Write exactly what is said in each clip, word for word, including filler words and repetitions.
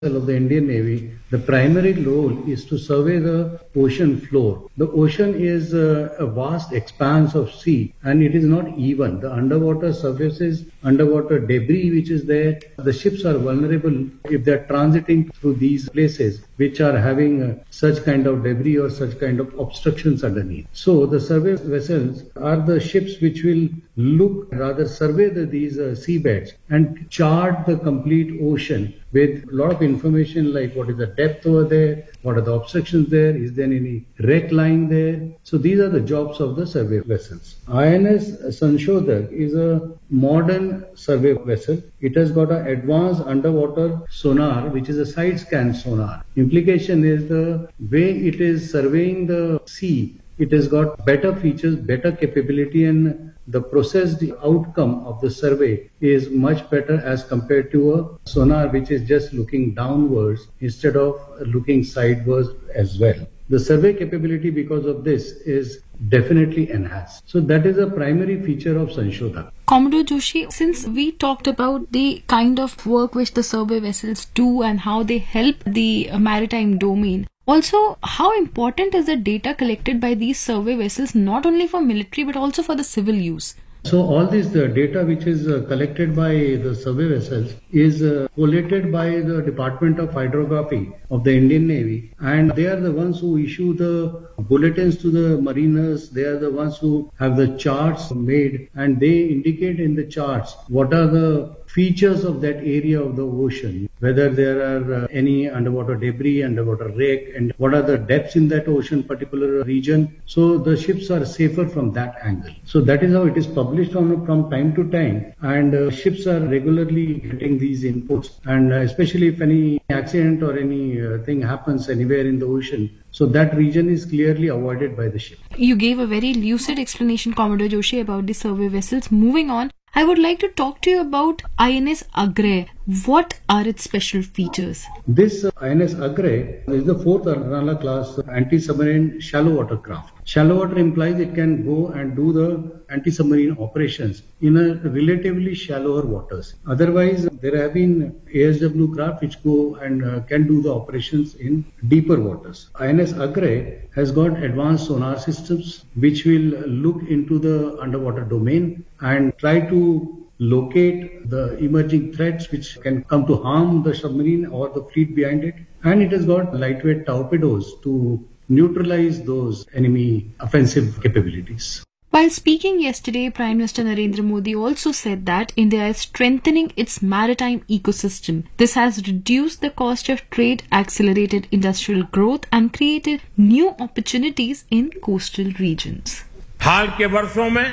of the Indian Navy, the primary role is to survey the ocean floor. The ocean is uh, a vast expanse of sea and it is not even. The underwater surfaces, underwater debris which is there, the ships are vulnerable if they are transiting through these places which are having uh, such kind of debris or such kind of obstructions underneath. So the survey vessels are the ships which will look, rather survey the, these uh, seabeds and chart the complete ocean with a lot of information like what is the depth over there, what are the obstructions there, is there any wreck lying there. So these are the jobs of the survey vessels. I N S Sanshodhak is a modern survey vessel. It has got an advanced underwater sonar which is a side scan sonar. Implication is the way it is surveying the sea. It has got better features, better capability, and the processed outcome of the survey is much better as compared to a sonar which is just looking downwards instead of looking sideways as well. The survey capability because of this is definitely enhanced. So that is a primary feature of Sanshodhak. Commodore Joshi, since we talked about the kind of work which the survey vessels do and how they help the maritime domain, also, how important is the data collected by these survey vessels not only for military but also for the civil use? So all this the data which is uh, collected by the survey vessels is uh, collated by the Department of Hydrography of the Indian Navy, and they are the ones who issue the bulletins to the mariners. They are the ones who have the charts made and they indicate in the charts what are the features of that area of the ocean, whether there are uh, any underwater debris, underwater wreck, and what are the depths in that ocean particular region. So the ships are safer from that angle. So that is how it is published on, from time to time, and uh, ships are regularly getting these inputs, and uh, especially if any accident or any uh, thing happens anywhere in the ocean, so that region is clearly avoided by the ship. You gave a very lucid explanation, Commodore Joshi, about the survey vessels. Moving on, I would like to talk to you about I N S Agray. What are its special features? This uh, I N S Agray is the fourth Arnala class anti-submarine shallow water craft. Shallow water implies it can go and do the anti-submarine operations in a relatively shallower waters. Otherwise, there have been A S W craft which go and uh, can do the operations in deeper waters. I N S Agray has got advanced sonar systems which will look into the underwater domain and try to locate the emerging threats which can come to harm the submarine or the fleet behind it. And it has got lightweight torpedoes to neutralize those enemy offensive capabilities. While speaking yesterday, Prime Minister Narendra Modi also said that India is strengthening its maritime ecosystem. This has reduced the cost of trade, accelerated industrial growth, and created new opportunities in coastal regions. हाल के वर्षों में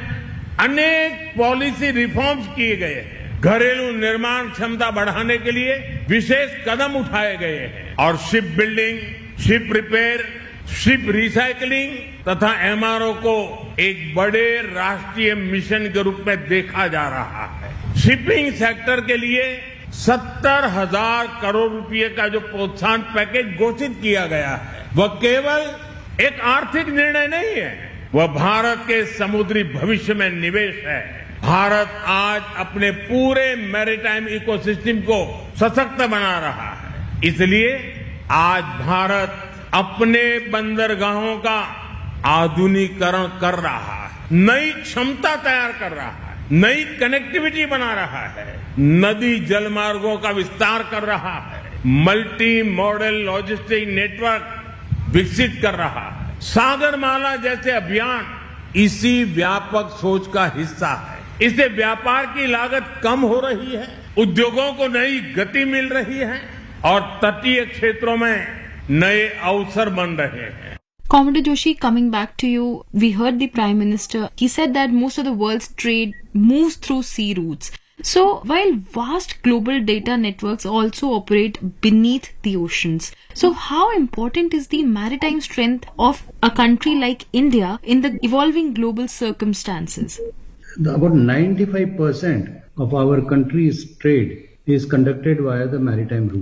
अनेक policy reforms किए गए हैं, घरेलू निर्माण क्षमता बढ़ाने के लिए विशेष कदम उठाए गए हैं और ship building, ship repair, ship recycling तथा एम आर ओ को एक बड़े राष्ट्रीय मिशन के रूप में देखा जा रहा है। शिपिंग सेक्टर के लिए सत्तर हजार करोड़ रुपए का जो प्रोत्साहन पैकेज घोषित किया गया है, वह केवल एक आर्थिक निर्णय नहीं है, वह भारत के समुद्री भविष्य में निवेश है। भारत आज अपने पूरे मैरीटाइम इकोसिस्टम को सशक्त बना रहा है। इसलिए आज भारत अपने बंदरगाहों का आधुनिकीकरण कर रहा है, नई क्षमता तैयार कर रहा है, नई कनेक्टिविटी बना रहा है, नदी जलमार्गों का विस्तार कर रहा है, मल्टी मॉडल लॉजिस्टिक नेटवर्क विकसित कर रहा है। सागरमाला जैसे अभियान इसी व्यापक सोच का हिस्सा है। इससे व्यापार की लागत कम हो रही है, उद्योगों को नई गति मिल रही है और तटीय क्षेत्रों में नए अवसर बन रहे हैं। Commodore Joshi, coming back to you, we heard the Prime Minister. He said that most of the world's trade moves through sea routes. So, while vast global data networks also operate beneath the oceans, so how important is the maritime strength of a country like India in the evolving global circumstances? About ninety-five percent of our country's trade is conducted via the maritime routes.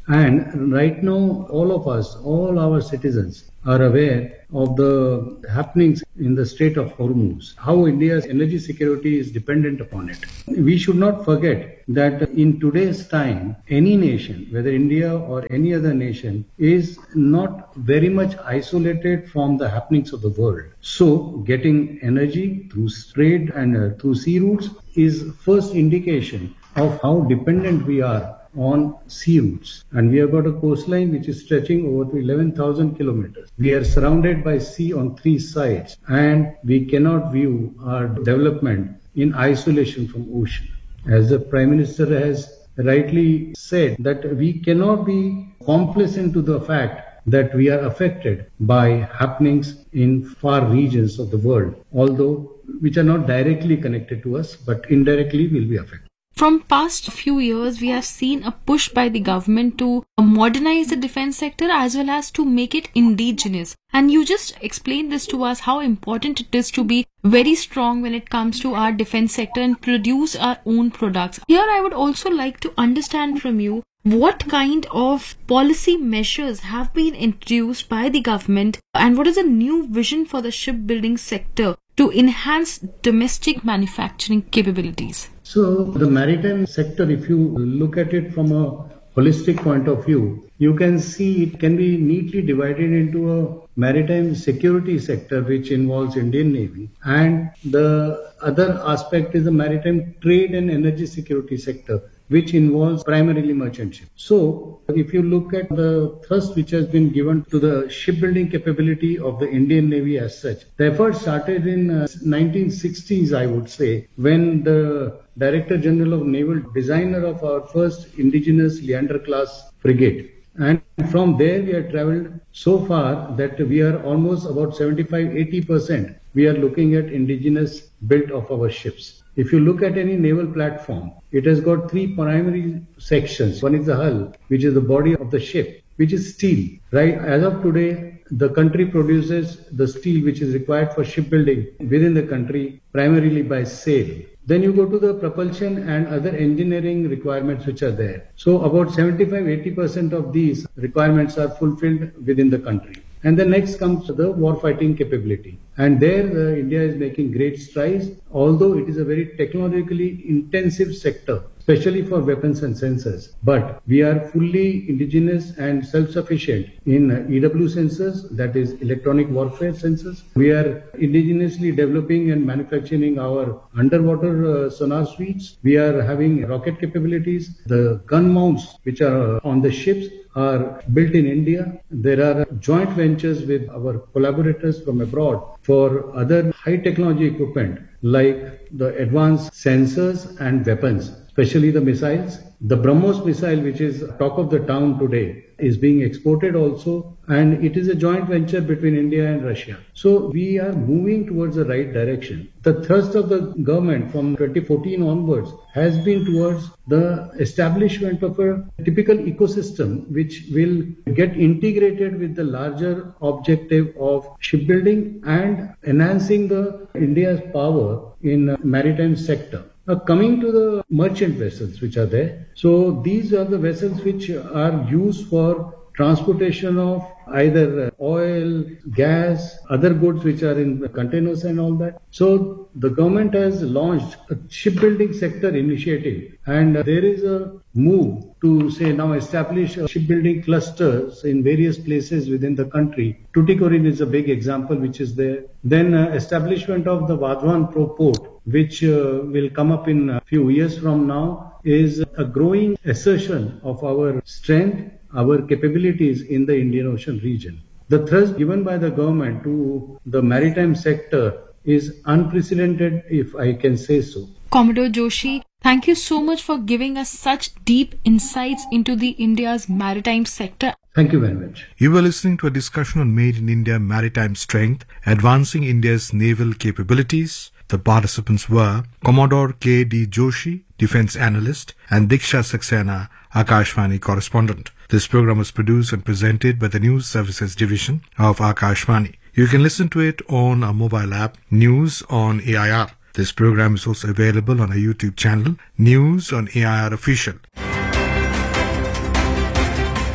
And right now, all of us, all our citizens are aware of the happenings in the Strait of Hormuz, how India's energy security is dependent upon it. We should not forget that in today's time, any nation, whether India or any other nation, is not very much isolated from the happenings of the world. So, getting energy through trade and uh, through sea routes is first indication of how dependent we are on sea routes. And we have got a coastline which is stretching over to eleven thousand kilometers. We are surrounded by sea on three sides, and we cannot view our development in isolation from ocean. As the Prime Minister has rightly said, that we cannot be complacent to the fact that we are affected by happenings in far regions of the world, although which are not directly connected to us, but indirectly will be affected. From past few years, we have seen a push by the government to modernize the defense sector as well as to make it indigenous. And you just explained this to us, how important it is to be very strong when it comes to our defense sector and produce our own products. Here, I would also like to understand from you, what kind of policy measures have been introduced by the government, and what is the new vision for the shipbuilding sector to enhance domestic manufacturing capabilities? So the maritime sector, if you look at it from a holistic point of view, you can see it can be neatly divided into a maritime security sector, which involves Indian Navy, and the other aspect is the maritime trade and energy security sector, which involves primarily merchant ships. So, if you look at the thrust which has been given to the shipbuilding capability of the Indian Navy as such, the effort started in uh, nineteen sixties, I would say, when the Director General of Naval Designer of our first indigenous Leander class frigate. And from there we have traveled so far that we are almost about seventy-five to eighty percent. We are looking at indigenous build of our ships. If you look at any naval platform, it has got three primary sections. One is the hull, which is the body of the ship, which is steel. Right? As of today, the country produces the steel which is required for shipbuilding within the country primarily by sale. Then you go to the propulsion and other engineering requirements which are there. So about seventy-five to eighty percent of these requirements are fulfilled within the country. And then next comes the warfighting capability. And there uh, India is making great strides, although it is a very technologically intensive sector, especially for weapons and sensors. But we are fully indigenous and self-sufficient in uh, E W sensors, that is electronic warfare sensors. We are indigenously developing and manufacturing our underwater uh, sonar suites. We are having rocket capabilities. The gun mounts which are uh, on the ships are built in India. There are joint ventures with our collaborators from abroad for other high technology equipment like the advanced sensors and weapons, especially the missiles. The BrahMos missile, which is talk of the town today, is being exported also, and it is a joint venture between India and Russia. So we are moving towards the right direction. The thrust of the government from twenty fourteen onwards has been towards the establishment of a typical ecosystem which will get integrated with the larger objective of shipbuilding and enhancing the India's power in maritime sector. Now, coming to the merchant vessels which are there. So these are the vessels which are used for transportation of either oil, gas, other goods which are in containers and all that. So the government has launched a shipbuilding sector initiative, and there is a move to say now establish shipbuilding clusters in various places within the country. Tuticorin is a big example which is there. Then uh, establishment of the Vadhavan Pro Port, which uh, will come up in a few years from now, is a growing assertion of our strength, our capabilities in the Indian Ocean region. The thrust given by the government to the maritime sector is unprecedented, if I can say so. Commodore Joshi, thank you so much for giving us such deep insights into the India's maritime sector. Thank you very much. You were listening to a discussion on Made in India Maritime Strength, Advancing India's Naval Capabilities. The participants were Commodore K D Joshi, Defense Analyst, and Diksha Saxena, Akashvani Correspondent. This program was produced and presented by the News Services Division of Akashvani. You can listen to it on our mobile app, News on A I R. This program is also available on our YouTube channel, News on A I R Official.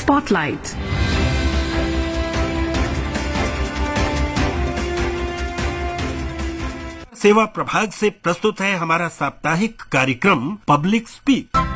Spotlight. सेवा प्रभाग से प्रस्तुत है हमारा साप्ताहिक कार्यक्रम public speak.